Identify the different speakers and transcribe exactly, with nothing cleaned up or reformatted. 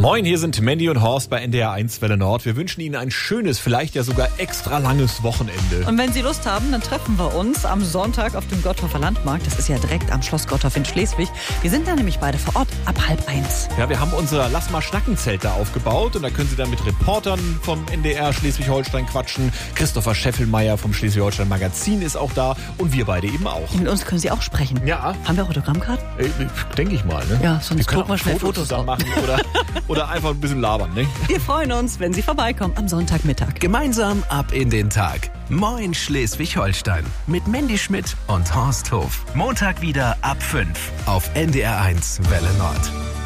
Speaker 1: Moin, hier sind Mandy und Horst bei N D R eins Welle Nord. Wir wünschen Ihnen ein schönes, vielleicht ja sogar extra langes Wochenende.
Speaker 2: Und wenn Sie Lust haben, dann treffen wir uns am Sonntag auf dem Gottorfer Landmarkt. Das ist ja direkt am Schloss Gottorf in Schleswig. Wir sind da nämlich beide vor Ort ab halb eins.
Speaker 1: Ja, wir haben unser Lass mal Schnacken-Zelt da aufgebaut und da können Sie dann mit Reportern vom N D R Schleswig-Holstein quatschen. Christopher Scheffelmeier vom Schleswig-Holstein Magazin ist auch da und wir beide eben auch.
Speaker 2: Mit uns können Sie auch sprechen.
Speaker 1: Ja.
Speaker 2: Haben wir Autogrammkarten?
Speaker 1: Äh, Denke ich mal, ne?
Speaker 2: Ja, sonst
Speaker 1: wir können
Speaker 2: gucken wir
Speaker 1: auch
Speaker 2: schnell
Speaker 1: Fotos
Speaker 2: Fotos
Speaker 1: zusammen machen oder, oder einfach ein bisschen labern, ne?
Speaker 2: Wir freuen uns, wenn Sie vorbeikommen am Sonntagmittag.
Speaker 3: Gemeinsam ab in den Tag. Moin Schleswig-Holstein mit Mandy Schmidt und Horst Hof. Montag wieder ab fünf auf N D R eins Welle Nord.